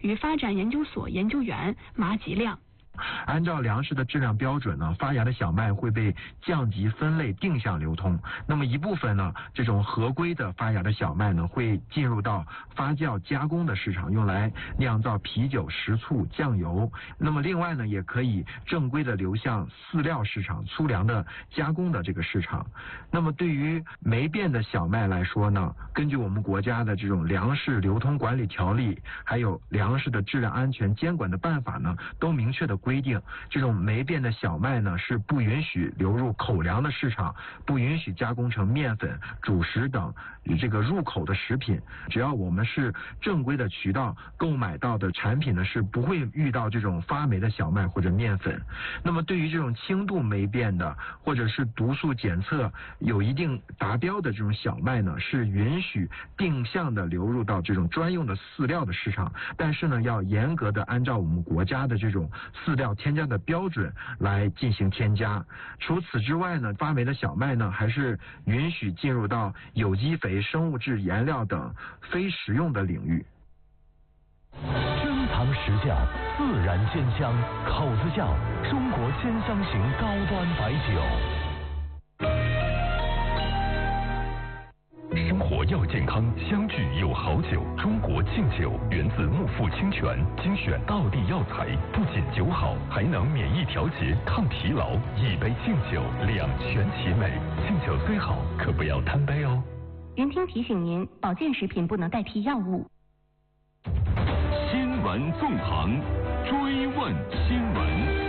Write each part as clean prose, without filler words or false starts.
与发展研究所研究员马吉亮。 按照粮食的质量标准呢，发芽的小麦会被降级分类定向流通。那么一部分呢，这种合规的发芽的小麦呢，会进入到发酵加工的市场，用来酿造啤酒、食醋、酱油。那么另外呢，也可以正规的流向饲料市场、粗粮的加工的这个市场。那么对于霉变的小麦来说呢，根据我们国家的这种粮食流通管理条例，还有粮食的质量安全监管的办法呢，都明确的规定，这种霉变的小麦呢是不允许流入口粮的市场，不允许加工成面粉、主食等这个入口的食品。只要我们是正规的渠道购买到的产品呢，是不会遇到这种发霉的小麦或者面粉。那么对于这种轻度霉变的或者是毒素检测有一定达标的这种小麦呢，是允许定向的流入到这种专用的饲料的市场，但是呢，要严格的按照我们国家的这种饲料添加的标准来进行添加。除此之外呢，发霉的小麦呢，还是允许进入到有机肥、生物质颜料等非食用的领域。 珍藏实窖，自然鲜香，口子窖，中国鲜香型高端白酒。生活要健康，相聚有好酒。中国敬酒源自木富清泉，精选道地药材，不仅酒好，还能免疫调节、抗疲劳。一杯敬酒，两全其美。敬酒虽好，可不要贪杯哦。 云听提醒您，保健食品不能代替药物。 新闻纵横，追问新闻。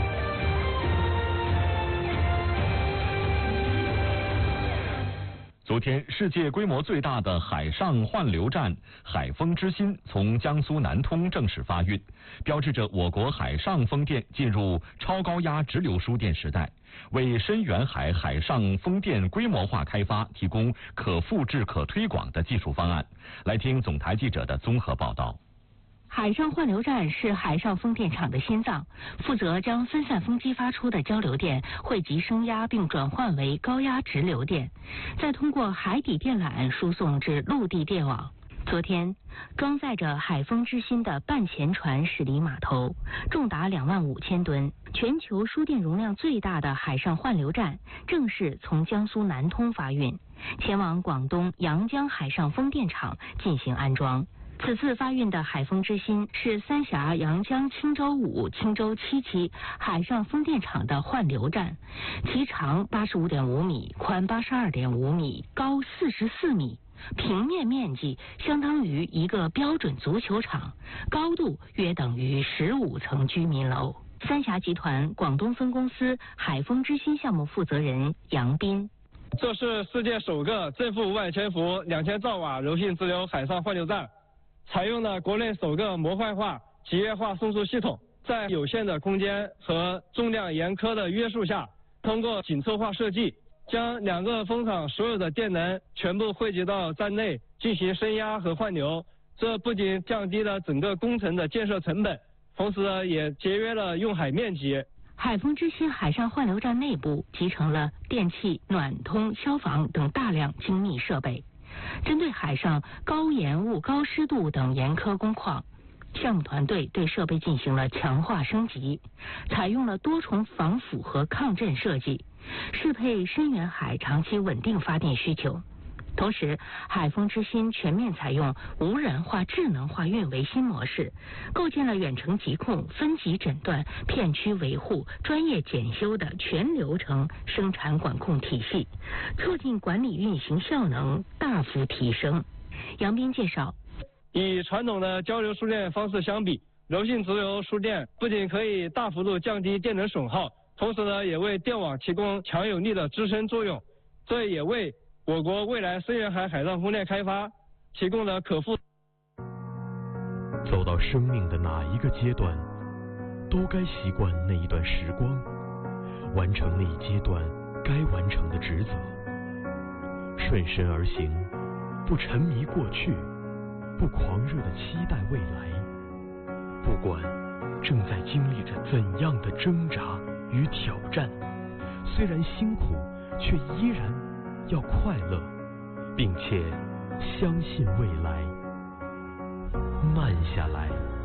昨天，世界规模最大的海上换流站海风之心从江苏南通正式发运，标志着我国海上风电进入超高压直流输电时代，为深远海海上风电规模化开发提供可复制、可推广的技术方案。来听总台记者的综合报道。 海上换流站是海上风电场的心脏，负责将分散风机发出的交流电汇集升压并转换为高压直流电，再通过海底电缆输送至陆地电网。昨天，装载着海风之心的半潜船驶离码头，重达25000吨，全球输电容量最大的海上换流站正式从江苏南通发运，前往广东阳江海上风电场进行安装。此次发运的海风之心是三峡阳江青州5、青州7期海上风电场的换流站，其长85.5米，宽82.5米，高44米，平面面积相当于一个标准足球场，高度约等于15层居民楼。三峡集团广东分公司海风之心项目负责人杨斌。 这是世界首个正负500千伏2000兆瓦柔性直流海上换流站，采用了国内首个模块化、集约化送输系统，在有限的空间和重量严苛的约束下，通过紧凑化设计，将2个风场所有的电能全部汇集到站内进行升压和换流。这不仅降低了整个工程的建设成本，同时也节约了用海面积。 海风之心海上换流站内部集成了电气、暖通、消防等大量精密设备。针对海上高盐雾、高湿度等严苛工况，项目团队对设备进行了强化升级，采用了多重防腐和抗震设计，适配深远海长期稳定发电需求。同时，海风之心全面采用无人化、智能化运维新模式，构建了远程疾控、分级诊断、片区维护、专业检修的全流程生产管控体系，促进管理运行效能大幅提升。杨斌介绍， 与传统的交流输电方式相比，柔性直流输电不仅可以大幅度降低电能损耗，同时也为电网提供强有力的支撑作用，这也为我国未来深远海海上风电开发提供了可复。 走到生命的哪一个阶段，都该习惯那一段时光，完成那一阶段该完成的职责，顺身而行，不沉迷过去，不狂热地期待未来。不管正在经历着怎样的挣扎与挑战，虽然辛苦，却依然要快乐，并且相信未来。慢下来，